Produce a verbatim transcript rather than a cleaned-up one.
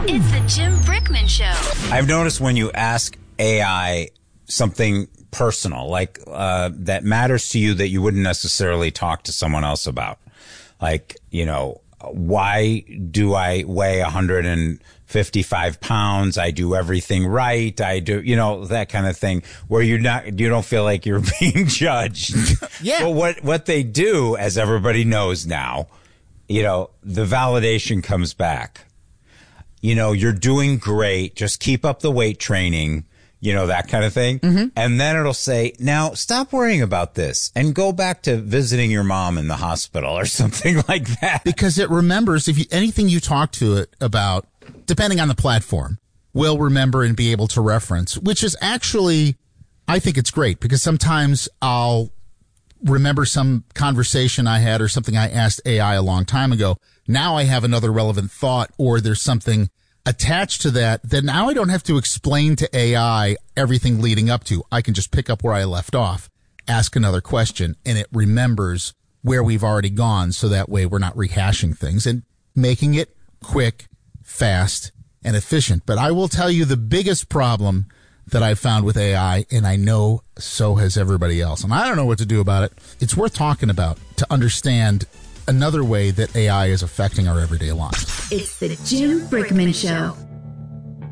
It's the Jim Brickman Show. I've noticed when you ask A I something personal, like uh, that matters to you that you wouldn't necessarily talk to someone else about. Like, you know, why do I weigh one hundred fifty-five pounds? I do everything right. I do, you know, that kind of thing where you're not, you don't feel like you're being judged. Yeah. But what, what they do, as everybody knows now, you know, the validation comes back. You know, you're doing great. Just keep up the weight training, you know, that kind of thing. Mm-hmm. And then it'll say, now stop worrying about this and go back to visiting your mom in the hospital or something like that. Because it remembers if you, anything you talk to it about, depending on the platform, will remember and be able to reference, which is actually, I think it's great because sometimes I'll remember some conversation I had or something I asked A I a long time ago. Now I have another relevant thought or there's something attached to that, then now I don't have to explain to A I everything leading up to. I can just pick up where I left off, ask another question, and it remembers where we've already gone. So that way we're not rehashing things and making it quick, fast, and efficient. But I will tell you the biggest problem that I've found with A I, and I know so has everybody else, and I don't know what to do about it. It's worth talking about to understand another way that A I is affecting our everyday lives. It's the Jim Brickman Show.